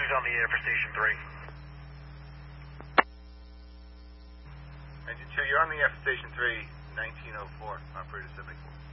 2's on the air for Station 3. Engine 2, you're on the air for Station 3, 1904, operator 74.